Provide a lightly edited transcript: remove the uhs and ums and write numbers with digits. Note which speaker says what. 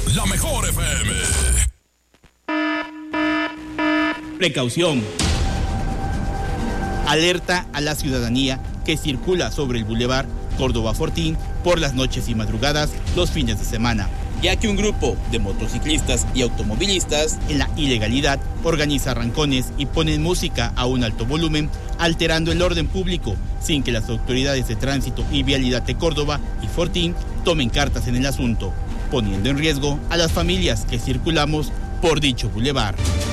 Speaker 1: la mejor FM.
Speaker 2: Precaución. Alerta a la ciudadanía que circula sobre el Boulevard Córdoba Fortín por las noches y madrugadas los fines de semana, ya que un grupo de motociclistas y automovilistas en la ilegalidad organiza arrancones y ponen música a un alto volumen, alterando el orden público sin que las autoridades de tránsito y vialidad de Córdoba y Fortín tomen cartas en el asunto, poniendo en riesgo a las familias que circulamos por dicho bulevar.